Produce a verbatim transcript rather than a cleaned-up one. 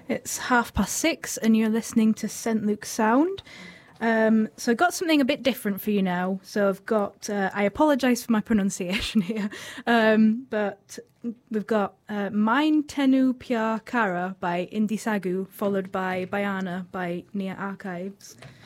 It's half past six and you're listening to Saint Luke's Sound. Um, so I've got something a bit different for you now. So I've got, uh, I apologise for my pronunciation here, um, but we've got uh, Main Tenu Pia Kara by Indisagu, followed by Bayana by Nia Archives.